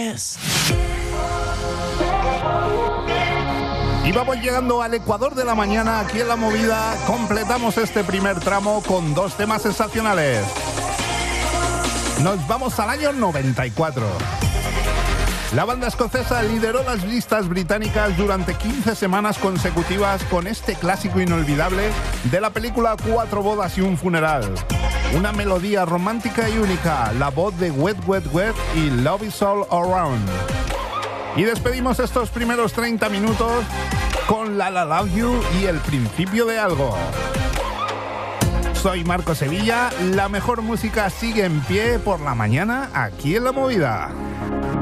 Y vamos llegando al Ecuador de la mañana. Aquí en La Movida completamos este primer tramo con dos temas sensacionales. Nos vamos al año 94. La banda escocesa lideró las listas británicas durante 15 semanas consecutivas con este clásico inolvidable de la película Cuatro bodas y un funeral. Una melodía romántica y única, la voz de Wet Wet Wet y Love Is All Around. Y despedimos estos primeros 30 minutos con La La Love You y El Principio de Algo. Soy Marco Sevilla, la mejor música sigue en pie por la mañana aquí en La Movida.